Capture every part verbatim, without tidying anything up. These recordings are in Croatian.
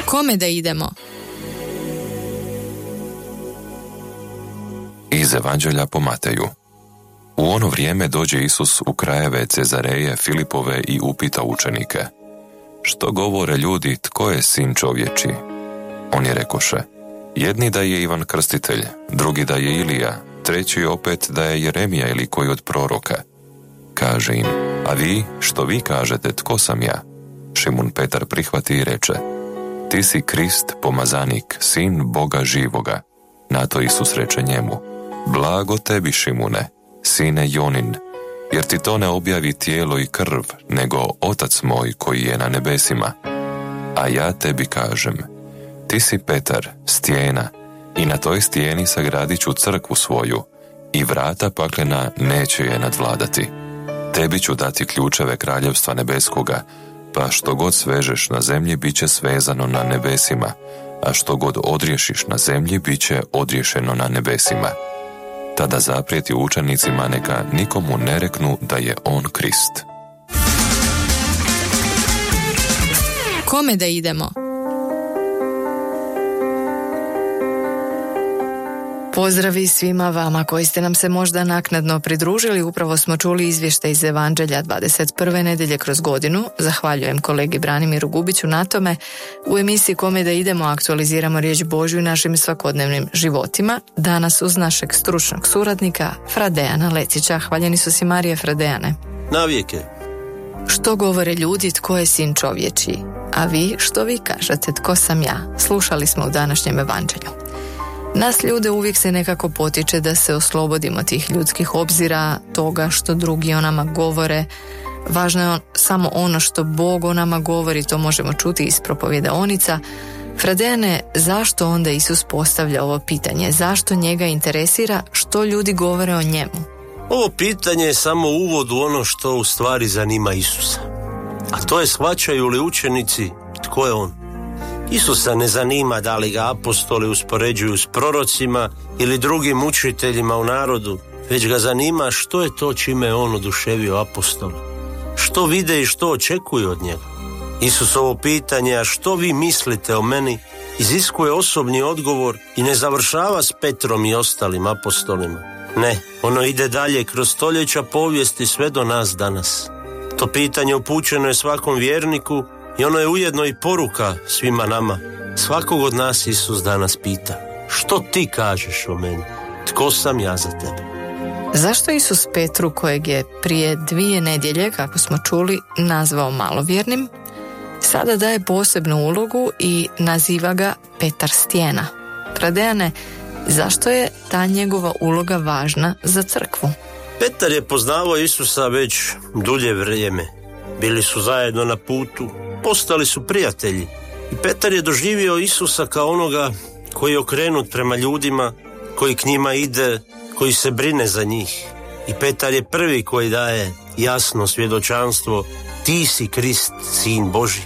Kome da idemo? Iz Evanđelja po Mateju. U ono vrijeme dođe Isus u krajeve Cezareje Filipove i upita učenike: što govore ljudi, tko je sin čovječi? Oni rekoše: jedni da je Ivan Krstitelj, drugi da je Ilija, treći opet da je Jeremija ili koji od proroka. Kaže im: a vi, što vi kažete, tko sam ja? Šimun Petar prihvati i reče: ti si Krist, pomazanik, sin Boga živoga. Na to Isus reče njemu: blago tebi, Šimune, sine Jonin, jer ti to ne objavi tijelo i krv, nego Otac moj koji je na nebesima. A ja tebi kažem: ti si Petar, stijena, i na toj stijeni sagradit ću crkvu svoju, i vrata paklena neće je nadvladati. Tebi ću dati ključeve kraljevstva nebeskoga, pa što god svežeš na zemlji, bit će svezano na nebesima, a što god odriješiš na zemlji, bit će odriješeno na nebesima. Tada zaprijeti učenicima neka nikomu ne reknu da je on Krist. Kome da idemo? Pozdravi svima vama koji ste nam se možda naknadno pridružili. Upravo smo čuli izvještaj iz Evanđelja dvadeset prve nedjelje kroz godinu. Zahvaljujem kolegi Branimiru Gubiću na tome. U emisiji Kome da idemo aktualiziramo riječ Božju našim svakodnevnim životima. Danas uz našeg stručnog suradnika Fra Dejana Lecića. Hvaljeni su si, Marije. Fra Dejane. Navijeke. Što govore ljudi, tko je sin čovječiji? A vi, što vi kažete, tko sam ja? Slušali smo u današnjem Evanđelju. Nas ljude uvijek se nekako potiče da se oslobodimo tih ljudskih obzira, toga što drugi o nama govore. Važno je on, samo ono što Bog o nama govori, to možemo čuti iz propovjedaonica. Fra Dejane, zašto onda Isus postavlja ovo pitanje? Zašto njega interesira što ljudi govore o njemu? Ovo pitanje je samo uvod u ono što u stvari zanima Isusa. A to je, shvaćaju li učenici tko je on? Isusa ne zanima da li ga apostoli uspoređuju s prorocima ili drugim učiteljima u narodu, već ga zanima što je to čime je on oduševio apostole. Što vide i što očekuju od njega. Isusovo pitanje, a što vi mislite o meni, iziskuje osobni odgovor i ne završava s Petrom i ostalim apostolima. Ne, ono ide dalje kroz stoljeća povijesti sve do nas danas. To pitanje upućeno je svakom vjerniku i ono je ujedno i poruka svima nama. Svakog od nas Isus danas pita: što ti kažeš o meni? Tko sam ja za tebe? Zašto Isus Petru, kojeg je prije dvije nedjelje, kako smo čuli, nazvao malovjernim, sada daje posebnu ulogu i naziva ga Petar stijena? Fra Dejane, zašto je ta njegova uloga važna za crkvu? Petar je poznavao Isusa već dulje vrijeme. Bili su zajedno na putu, postali su prijatelji. I Petar je doživio Isusa kao onoga koji je okrenut prema ljudima, koji k njima ide, koji se brine za njih. I Petar je prvi koji daje jasno svjedočanstvo: ti si Krist, sin Božji.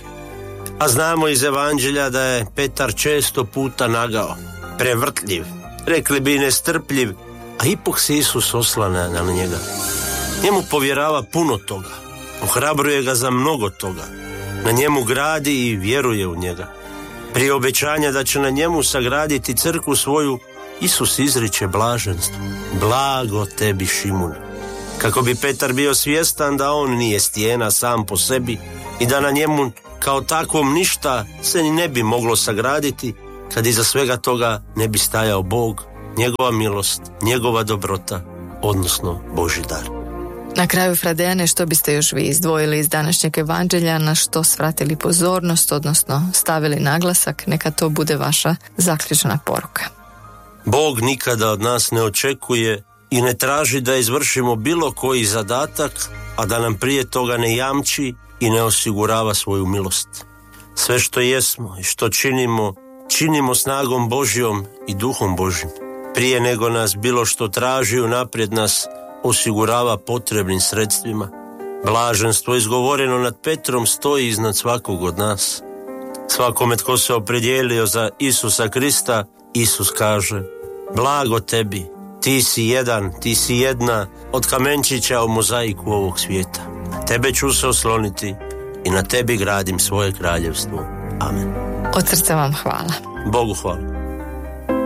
A znamo iz Evanđelja da je Petar često puta nagao, prevrtljiv, rekli bi nestrpljiv, a ipak se Isus oslanja na njega. Njemu povjerava puno toga, ohrabruje ga za mnogo toga, na njemu gradi i vjeruje u njega. Prije obećanja da će na njemu sagraditi crkvu svoju, Isus izriče blaženstvo: blago tebi, Šimun. Kako bi Petar bio svjestan da on nije stijena sam po sebi i da na njemu kao takvom ništa se ni ne bi moglo sagraditi, kad iza svega toga ne bi stajao Bog, njegova milost, njegova dobrota, odnosno Božji dar. Na kraju, Fra Dejane, što biste još vi izdvojili iz današnjeg Evanđelja, na što svratili pozornost, odnosno stavili naglasak? Neka to bude vaša zaključna poruka. Bog nikada od nas ne očekuje i ne traži da izvršimo bilo koji zadatak, a da nam prije toga ne jamči i ne osigurava svoju milost. Sve što jesmo i što činimo, činimo snagom Božjom i Duhom Božjim. Prije nego nas bilo što traži, unaprijed nas osigurava potrebnim sredstvima. Blaženstvo izgovoreno nad Petrom stoji iznad svakog od nas. Svakome tko se opredijelio za Isusa Krista, Isus kaže: blago tebi, ti si jedan, ti si jedna od kamenčića u mozaiku ovog svijeta. Tebe ću se osloniti i na tebi gradim svoje kraljevstvo. Amen. Od srca vam hvala. Bogu hvala.